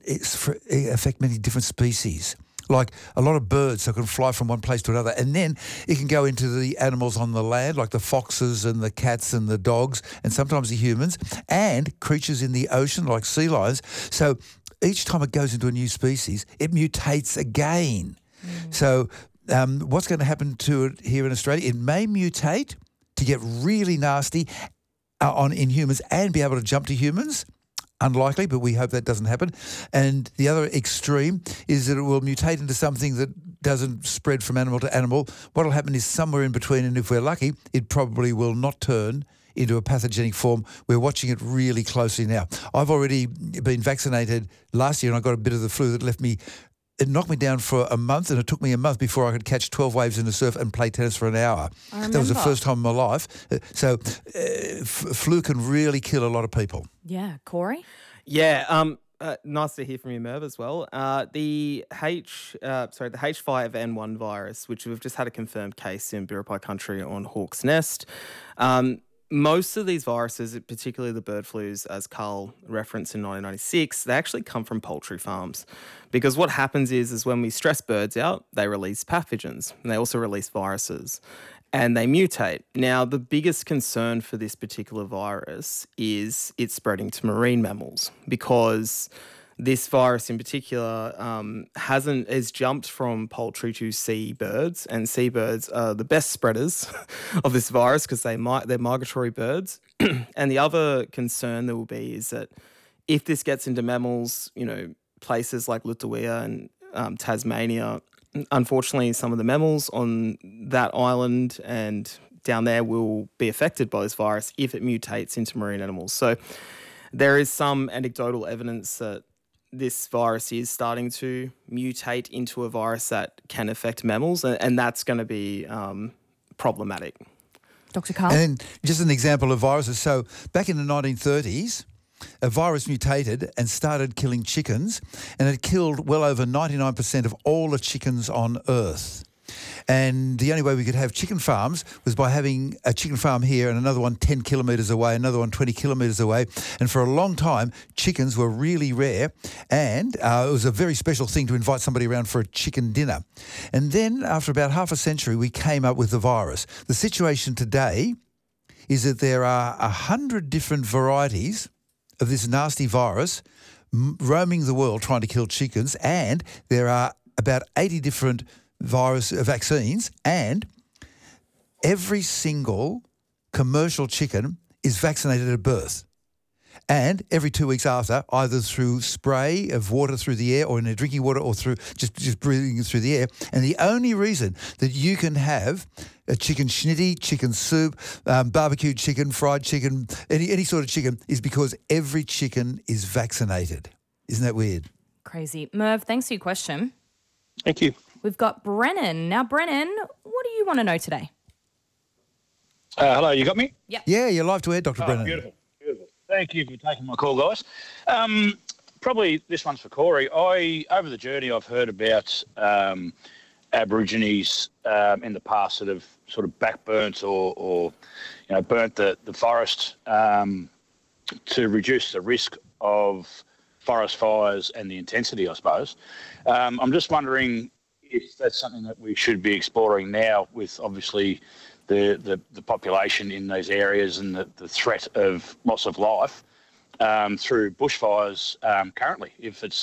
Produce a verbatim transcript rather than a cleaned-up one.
it's for, it affect many different species. Like a lot of birds that can fly from one place to another. And then it can go into the animals on the land, like the foxes and the cats and the dogs, and sometimes the humans, and creatures in the ocean, like sea lions. So each time it goes into a new species, it mutates again. Mm. So um, what's going to happen to it here in Australia? It may mutate to get really nasty uh, on in humans and be able to jump to humans. Unlikely, but we hope that doesn't happen. And the other extreme is that it will mutate into something that doesn't spread from animal to animal. What will happen is somewhere in between, and if we're lucky, it probably will not turn into a pathogenic form. We're watching it really closely now. I've already been vaccinated last year, and I got a bit of the flu that left me It knocked me down for a month, and it took me a month before I could catch twelve waves in the surf and play tennis for an hour. I That was the first time in my life. So uh, f- flu can really kill a lot of people. Yeah. Corey? Yeah, um, uh, nice to hear from you, Merv, as well. Uh, the H, uh, sorry, the H five N one virus, which we've just had a confirmed case in Biripi country on Hawke's Nest. Um, most of these viruses, particularly the bird flus, as Carl referenced in nineteen ninety-six, they actually come from poultry farms. Because what happens is, is when we stress birds out, they release pathogens, and they also release viruses. And they mutate. Now, the biggest concern for this particular virus is it's spreading to marine mammals, because this virus in particular um, hasn't has jumped from poultry to seabirds, and seabirds are the best spreaders of this virus because they mi- they're migratory birds. And the other concern there will be is that if this gets into mammals, you know, places like Lutawea and um, Tasmania. Unfortunately, some of the mammals on that island and down there will be affected by this virus if it mutates into marine animals. So there is some anecdotal evidence that this virus is starting to mutate into a virus that can affect mammals, and, and that's going to be um, problematic. Doctor Carl? And just an example of viruses. So back in the nineteen thirties, a virus mutated and started killing chickens, and it killed well over ninety-nine percent of all the chickens on Earth. And the only way we could have chicken farms was by having a chicken farm here and another one ten kilometres away, another one twenty kilometres away. And for a long time, chickens were really rare, and uh, it was a very special thing to invite somebody around for a chicken dinner. And then, after about half a century, we came up with the virus. The situation today is that there are a hundred different varieties of this nasty virus m- roaming the world trying to kill chickens, and there are about eighty different virus uh, vaccines, and every single commercial chicken is vaccinated at birth. And every two weeks after, either through spray of water through the air or in their drinking water or through just, just breathing it through the air. And the only reason that you can have a chicken schnitty, chicken soup, um, barbecued chicken, fried chicken, any, any sort of chicken is because every chicken is vaccinated. Isn't that weird? Crazy. Merv, thanks for your question. Thank you. We've got Brennan. Now, Brennan, what do you want to know today? Uh, hello, you got me? Yeah. Yeah, you're live to air, Doctor Oh, Brennan. beautiful, beautiful. Thank you for taking my call, guys. Um, probably this one's for Corey. I over the journey, I've heard about um, Aborigines um, in the past that have sort of backburnt or, or you know, burnt the the forest um, to reduce the risk of forest fires and the intensity, I suppose. Um, I'm just wondering if that's something that we should be exploring now, with obviously the, the, the population in those areas and the, the threat of loss of life um, through bushfires um, currently, if it's